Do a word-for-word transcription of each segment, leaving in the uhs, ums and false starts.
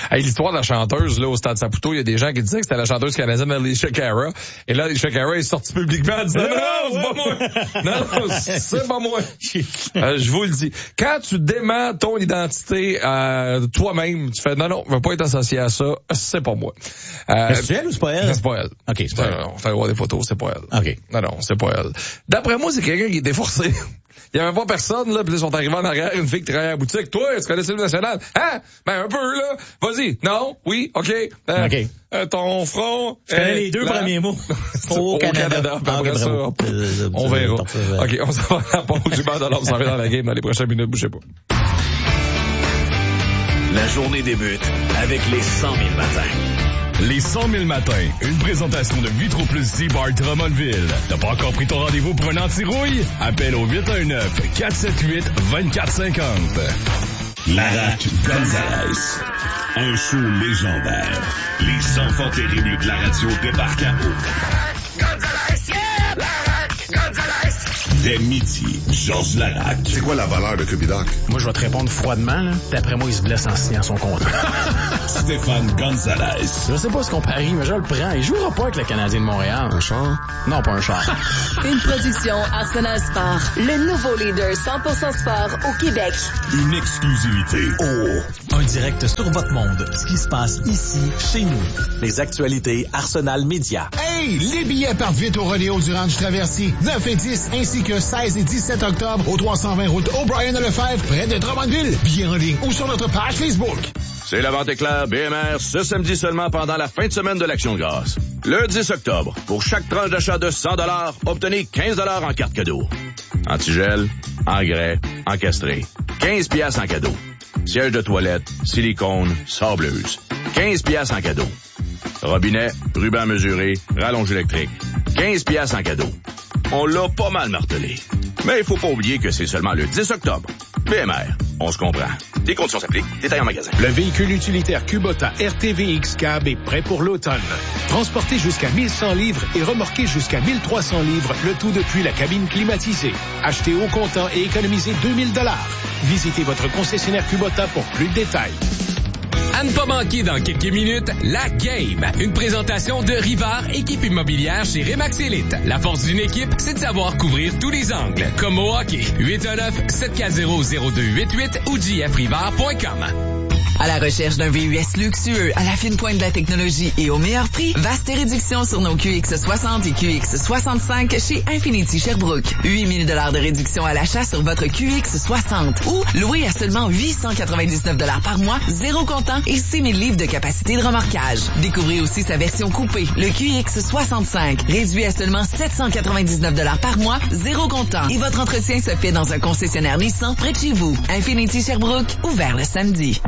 Hey, l'histoire de la chanteuse, là, au Stade Saputo, il y a des gens qui disaient que c'était la chanteuse canadienne Alicia Cara. Et là, Alicia Cara est sortie publiquement en disant, non, non, c'est pas moi. Non, non, c'est pas moi. Euh, je vous le dis. Quand tu déments ton identité, euh, toi-même, tu fais, non, non, je veux pas être associé à ça, c'est pas moi. Euh, c'est elle ou c'est pas elle? C'est pas elle. OK, c'est pas elle. On fait voir des photos, c'est pas elle. OK. Non, non, c'est pas elle. D'après moi, c'est quelqu'un qui était forcé. Il y avait pas personne, là, puis ils sont arrivés en arrière, une fille qui travaillait à la boutique. Toi, tu connais le national? Hein? Ben, un peu, là. Vas-y. Non? Oui? OK. Euh, OK. Euh, ton front. Je connais euh, les deux la... premiers mots. Au, Au Canada. Canada. Ah, après okay, ça, on, on verra. OK, on s'en va à la pause. Du bord de l'ordre, on s'en va dans la game dans les prochaines minutes. Bougez pas. La journée débute avec les cent mille matins. Les cent mille matins, une présentation de Vitro Plus Z-Bar Drummondville. T'as pas encore pris ton rendez-vous pour un anti-rouille? Appelle au huit un neuf, quatre sept huit, deux quatre cinq zéro. Larac Gonzalez. Un show légendaire. Les enfants terribles de la radio débarquent à eau. Gonzalez, yeah! Larac Gonzalez. Dès midi, Georges Larac. C'est quoi la valeur de Cubidoc? Moi, je vais te répondre froidement, là. D'après moi, il se blesse en signant son contrat. Stéphane Gonzalez. Je sais pas ce qu'on parie, mais je le prends. Il jouera pas avec le Canadien de Montréal. Un char? Non, pas un char. Une production Arsenal Sport. Le nouveau leader cent pour cent sport au Québec. Une exclusivité. Oh! Un direct sur votre monde. Ce qui se passe ici, chez nous. Les actualités Arsenal Média. Hey! Les billets partent vite au rodéo du Ranch Traversier. neuf et dix, ainsi que seize et dix-sept octobre au trois cent vingt route O'Brien à Lefebvre, près de Drummondville. Billets en ligne ou sur notre page Facebook. C'est la vente éclair B M R ce samedi seulement pendant la fin de semaine de l'Action de grâce. Le dix octobre, pour chaque tranche d'achat de cent dollars, obtenez quinze dollars en carte cadeau. Antigel, engrais, encastré. quinze piastres en cadeau. Siège de toilette, silicone, sableuse. quinze piastres en cadeau. Robinet, ruban mesuré, rallonge électrique. quinze piastres en cadeau. On l'a pas mal martelé. Mais il faut pas oublier que c'est seulement le dix octobre. B M R, on se comprend. Les conditions s'appliquent. Détails en magasin. Le véhicule utilitaire Kubota R T V X Cab est prêt pour l'automne. Transporté jusqu'à mille cent livres et remorqué jusqu'à mille trois cents livres, le tout depuis la cabine climatisée. Achetez au comptant et économisez deux mille dollars. Visitez votre concessionnaire Kubota pour plus de détails. À ne pas manquer dans quelques minutes, la Game. Une présentation de Rivard, équipe immobilière chez Remax Elite. La force d'une équipe, c'est de savoir couvrir tous les angles. Comme au hockey. huit un neuf, sept quatre zéro, zéro deux huit huit ou j f rivard point com. À la recherche d'un V U S luxueux, à la fine pointe de la technologie et au meilleur prix, vaste réduction sur nos Q X soixante et Q X soixante-cinq chez Infinity Sherbrooke. huit mille dollars de réduction à l'achat sur votre Q X soixante ou loué à seulement huit cent quatre-vingt-dix-neuf dollars par mois, zéro comptant et six mille livres de capacité de remorquage. Découvrez aussi sa version coupée, le Q X soixante-cinq, réduit à seulement sept cent quatre-vingt-dix-neuf dollars par mois, zéro comptant. Et votre entretien se fait dans un concessionnaire Nissan près de chez vous. Infinity Sherbrooke, ouvert le samedi.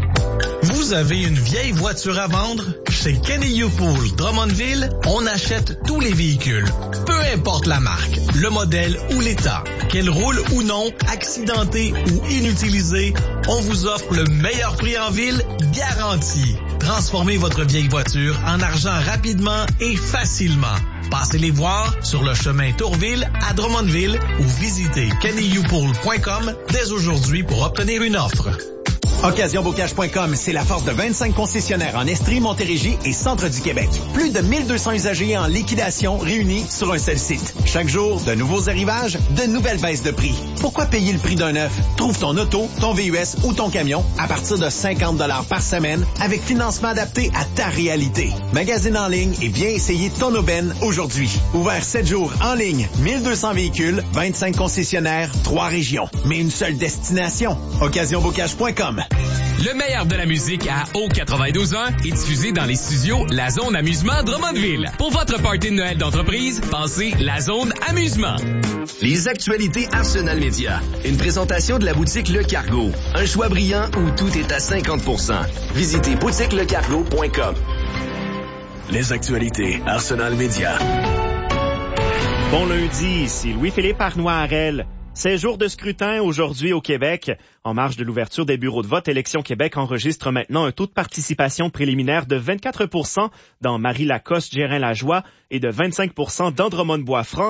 Vous avez une vieille voiture à vendre? Chez Kenny Youpool Drummondville, on achète tous les véhicules. Peu importe la marque, le modèle ou l'état. Qu'elle roule ou non, accidentée ou inutilisée, on vous offre le meilleur prix en ville, garanti. Transformez votre vieille voiture en argent rapidement et facilement. Passez les voir sur le chemin Tourville à Drummondville ou visitez kenny youpool point com dès aujourd'hui pour obtenir une offre. Occasion Bocage point com, c'est la force de vingt-cinq concessionnaires en Estrie, Montérégie et centre du Québec. Plus de mille deux cents usagers en liquidation réunis sur un seul site. Chaque jour, de nouveaux arrivages, de nouvelles baisses de prix. Pourquoi payer le prix d'un neuf? Trouve ton auto, ton V U S ou ton camion à partir de cinquante dollars par semaine avec financement adapté à ta réalité. Magasine en ligne et viens essayer ton aubaine aujourd'hui. Ouvert sept jours en ligne, mille deux cents véhicules, vingt-cinq concessionnaires, trois régions. Mais une seule destination. Occasion Bocage point com. Le meilleur de la musique à O quatre-vingt-douze ans est diffusé dans les studios La Zone Amusement Drummondville. Pour votre party de Noël d'entreprise, pensez La Zone Amusement. Les actualités Arsenal Média. Une présentation de la boutique Le Cargo. Un choix brillant où tout est à cinquante pour cent. Visitez boutique le cargo point com. Les actualités Arsenal Média. Bon lundi, ici Louis-Philippe Arnois-Harel. C'est jour de scrutin aujourd'hui au Québec. En marge de l'ouverture des bureaux de vote, Élection Québec enregistre maintenant un taux de participation préliminaire de vingt-quatre pour cent dans Marie-Lacoste, Gérin-Lajoie et de vingt-cinq pour cent dans Drummond-Bois-Franc.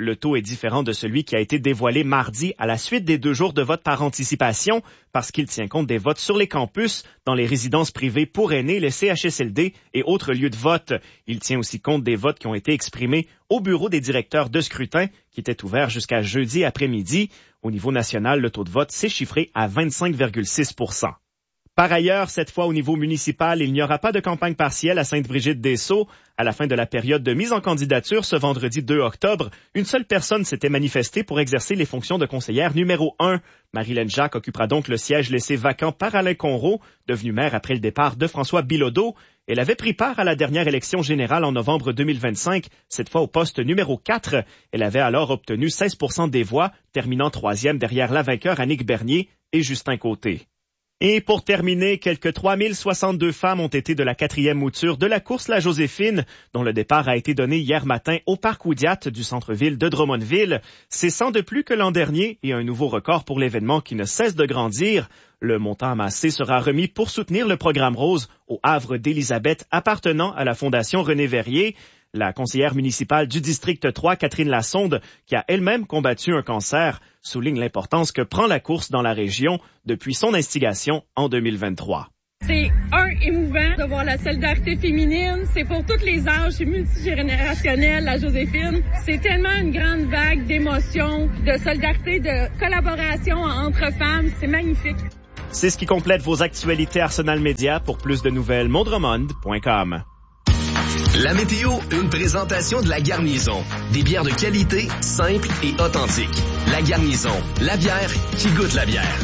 Le taux est différent de celui qui a été dévoilé mardi à la suite des deux jours de vote par anticipation parce qu'il tient compte des votes sur les campus, dans les résidences privées pour aînés, les C H S L D et autres lieux de vote. Il tient aussi compte des votes qui ont été exprimés au bureau des directeurs de scrutin qui était ouvert jusqu'à jeudi après-midi. Au niveau national, le taux de vote s'est chiffré à vingt-cinq virgule six pour cent. Par ailleurs, cette fois au niveau municipal, il n'y aura pas de campagne partielle à Sainte-Brigitte-des-Sceaux. À la fin de la période de mise en candidature ce vendredi deux octobre, une seule personne s'était manifestée pour exercer les fonctions de conseillère numéro un. Marilène Jacques occupera donc le siège laissé vacant par Alain Conroux, devenu maire après le départ de François Bilodeau. Elle avait pris part à la dernière élection générale en novembre deux mille vingt-cinq, cette fois au poste numéro quatre. Elle avait alors obtenu seize pour cent des voix, terminant troisième derrière la vainqueur Annick Bernier et Justin Côté. Et pour terminer, quelques trois mille soixante-deux femmes ont été de la quatrième mouture de la course La Joséphine, dont le départ a été donné hier matin au parc Oudiat du centre-ville de Drummondville. C'est cent de plus que l'an dernier et un nouveau record pour l'événement qui ne cesse de grandir. Le montant amassé sera remis pour soutenir le programme Rose au Havre d'Élisabeth appartenant à la Fondation René Verrier. La conseillère municipale du district trois, Catherine Lassonde, qui a elle-même combattu un cancer, souligne l'importance que prend la course dans la région depuis son instigation en deux mille vingt-trois. C'est un émouvant de voir la solidarité féminine. C'est pour tous les âges, c'est multigénérationnel, la Joséphine. C'est tellement une grande vague d'émotions, de solidarité, de collaboration entre femmes. C'est magnifique. C'est ce qui complète vos actualités Arsenal Média. Pour plus de nouvelles, mondremond point com. La météo, une présentation de La Garnison. Des bières de qualité, simples et authentiques. La Garnison, la bière qui goûte la bière.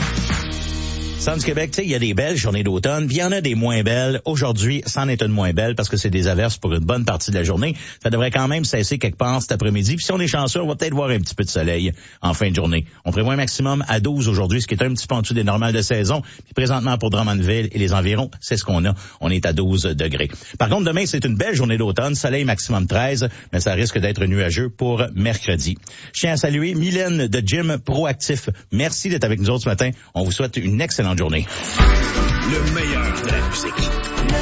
Centre du Québec, tu sais, il y a des belles journées d'automne, puis il y en a des moins belles. Aujourd'hui, c'en est une moins belle parce que c'est des averses pour une bonne partie de la journée. Ça devrait quand même cesser quelque part cet après-midi. Puis si on est chanceux, on va peut-être voir un petit peu de soleil en fin de journée. On prévoit un maximum à douze aujourd'hui, ce qui est un petit peu en dessous des normales de saison. Puis présentement, pour Drummondville et les environs, c'est ce qu'on a. On est à douze degrés. Par contre, demain, c'est une belle journée d'automne. Soleil maximum treize, mais ça risque d'être nuageux pour mercredi. Je tiens à saluer Mylène de Gym Proactif. Merci d'être avec nous autres ce matin. On vous souhaite une excellente journée. Le meilleur de la musique.